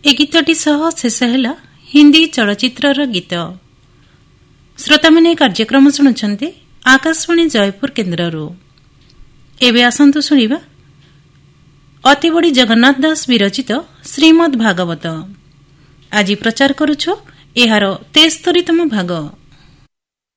ଏ ଗୀତଟି ସହ ଶେଷ ହେଲା ହିନ୍ଦୀ ଚଳଚ୍ଚିତ୍ରର ଗୀତ। ଶ୍ରୋତାମାନେ କାର୍ଯ୍ୟକ୍ରମ ଶୁଣୁଛନ୍ତି ଆକାଶବାଣୀ ଜୟପୁର କେନ୍ଦ୍ରରୁ। ଏବେ ଆସନ୍ତୁ ଶୁଣିବା ଅତିବଡ଼ି ଜଗନ୍ନାଥ ଦାସ ବିରଚିତ ଶ୍ରୀମଦ୍ ଭାଗବତ। ଆଜି ପ୍ରଚାର କରୁଛୁ ଏହାର 73ତମ ଭାଗ।